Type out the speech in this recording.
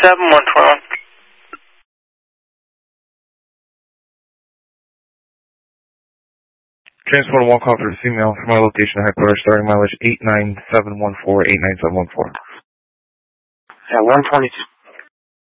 897-121. Transport 1 call for the female from my location to headquarters starting mileage 89714, 89714. Yeah, 122.